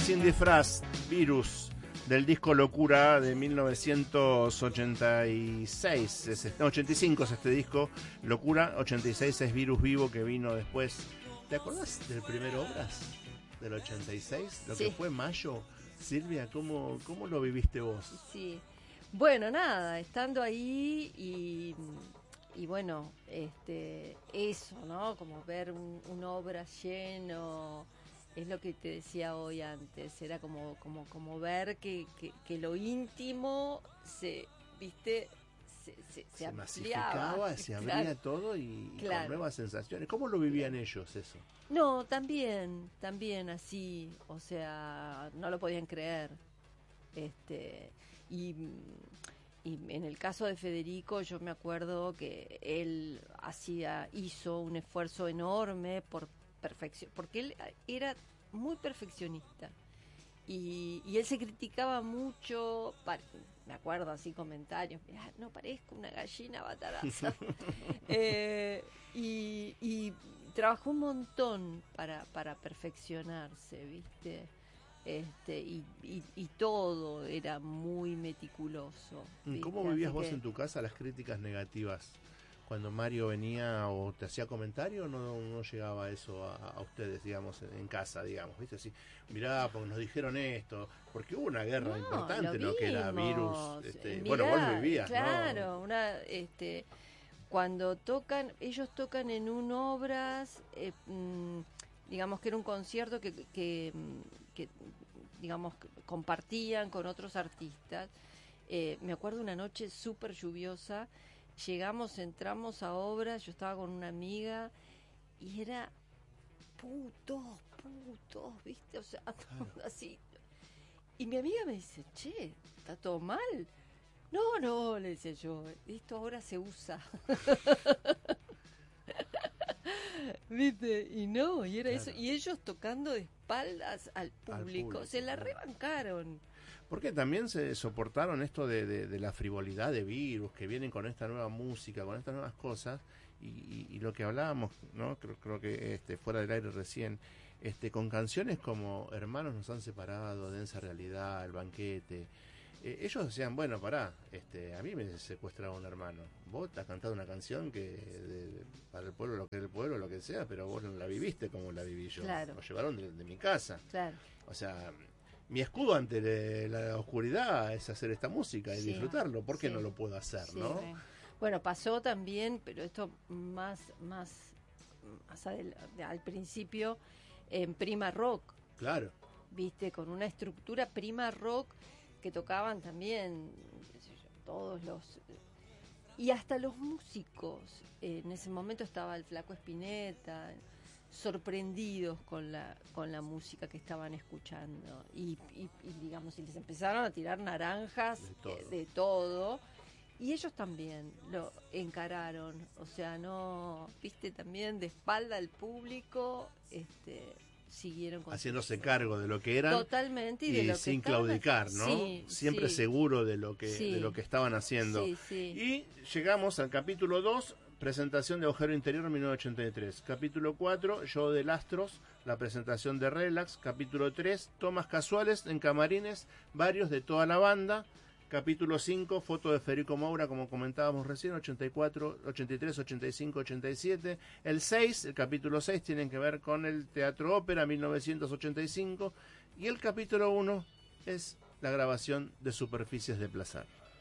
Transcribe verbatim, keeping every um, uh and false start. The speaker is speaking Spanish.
Sin disfraz, Virus, del disco Locura de mil novecientos ochenta y seis, es este, no, ochenta y cinco es este disco, Locura, ochenta y seis es Virus Vivo, que vino después. ¿Te acordás del primer Obras del ochenta y seis? Lo Sí. que fue Mayo. Silvia, ¿cómo, cómo lo viviste vos? Sí. Bueno, nada, estando ahí y, y bueno, este, eso, ¿no? Como ver un, un Obra lleno, es lo que te decía hoy antes, era como, como, como ver que, que, que lo íntimo se, viste, se, se, se, Se ampliaba, masificaba, se abría claro, todo y, y claro. con nuevas sensaciones. ¿Cómo lo vivían ellos eso? No, también, también así, o sea, no lo podían creer. Este, y, y en el caso de Federico, yo me acuerdo que él hacía, hizo un esfuerzo enorme por perfección, porque él era muy perfeccionista. Y, y él se criticaba mucho, par- me acuerdo así comentarios, mirá, no parezco una gallina bataraza. eh, y, y trabajó un montón para, para perfeccionarse, ¿viste? Este, y, y, y todo era muy meticuloso, ¿viste? ¿Cómo vivías Así vos que, en tu casa las críticas negativas? Cuando Mario venía o te hacía comentario, no, no llegaba eso a, a ustedes, digamos, en, en casa, digamos, ¿viste? Así, mirá, porque nos dijeron esto, porque hubo una guerra no, importante, lo ¿no? Que era virus, vimos, este, mirá, bueno, vos lo vivías, claro, ¿no? una, este, cuando tocan, ellos tocan en un Obras, eh, mm, digamos que era un concierto que, que, mm, que, digamos, compartían con otros artistas. Eh, me acuerdo una noche súper lluviosa, llegamos, entramos a Obras, yo estaba con una amiga y era putos, putos, ¿viste? O sea, Claro. así. Y mi amiga me dice, che, ¿está todo mal? No, no, le decía yo, esto ahora se usa. ¿Viste? Y no, y era Claro. eso. Y ellos tocando de espaldas al público, Al público, se la claro. rebancaron. Porque también se soportaron esto de, de, de la frivolidad de Virus, que vienen con esta nueva música, con estas nuevas cosas, y, y, y lo que hablábamos, ¿no? Creo, creo que este, fuera del aire recién, este, con canciones como Hermanos nos han separado, Densa Realidad, El Banquete, eh, ellos decían, bueno, pará, este, a mí me secuestraba un hermano, vos te has cantado una canción que de, para el pueblo, lo que es el pueblo, lo que sea, pero vos no la viviste como la viví yo, Claro. lo llevaron de, de mi casa, Claro. o sea, mi escudo ante la oscuridad es hacer esta música y Sí, disfrutarlo. ¿Por qué sí, no lo puedo hacer, sí. no? Bueno, pasó también, pero esto más, más, más adel- al principio, en Prima Rock, Claro. viste, con una estructura Prima Rock que tocaban también, qué sé yo, todos los... Y hasta los músicos, eh, en ese momento estaba el Flaco Spinetta, sorprendidos con la con la música que estaban escuchando y, y, y digamos, y les empezaron a tirar naranjas De todo. eh, de todo, y ellos también lo encararon, o sea, no, viste, también de espalda al público, este, siguieron con Haciéndose su- cargo de lo que eran totalmente, y, y de lo que sin estaban- claudicar, ¿no? Sí, Siempre sí, seguro de lo que sí, de lo que estaban haciendo. sí, sí. Y llegamos al capítulo dos, presentación de Agujero Interior mil novecientos ochenta y tres. Capítulo cuatro, Yo del Astros, la presentación de Relax. Capítulo tres, tomas casuales en camarines, varios de toda la banda. Capítulo cinco, foto de Federico Moura, como comentábamos recién, ochenta y cuatro, ochenta y tres, ochenta y cinco, ochenta y siete. El seis, el capítulo seis, tienen que ver con el Teatro Ópera, mil novecientos ochenta y cinco. Y el capítulo uno es la grabación de Superficies de Placer.